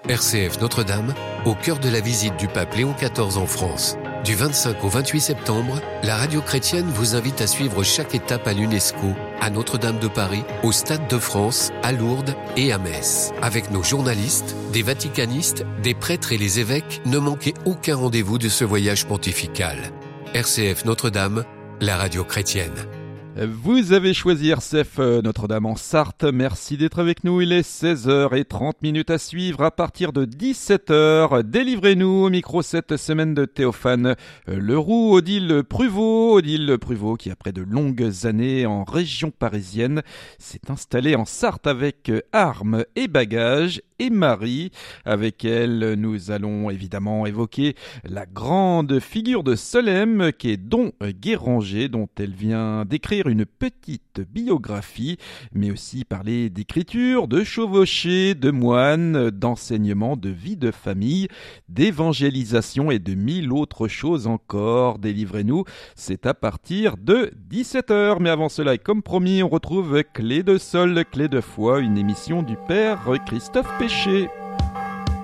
RCF Notre-Dame, au cœur de la visite du pape Léon XIV en France. Du 25 au 28 septembre, la radio chrétienne vous invite à suivre chaque étape à l'UNESCO, à Notre-Dame de Paris, au Stade de France, à Lourdes et à Metz. Avec nos journalistes, des vaticanistes, des prêtres et les évêques, ne manquez aucun rendez-vous de ce voyage pontifical. RCF Notre-Dame, la radio chrétienne. Vous avez choisi RCF Notre-Dame en Sarthe. Merci d'être avec nous. Il est 16h30 à suivre à partir de 17h. Délivrez-nous au micro cette semaine de Théophane Leroux, Odile Pruvot qui après de longues années en région parisienne s'est installée en Sarthe avec armes et bagages. Et Marie, avec elle, nous allons évidemment évoquer la grande figure de Solesmes qui est Don Guéranger, dont elle vient d'écrire une petite biographie, mais aussi parler d'écriture, de chevauchée, de moine, d'enseignement, de vie de famille, d'évangélisation et de 1000 autres choses encore. Délivrez-nous, c'est à partir de 17h. Mais avant cela, et comme promis, on retrouve Clé de Sol, Clé de Foi, une émission du Père Christophe Péché.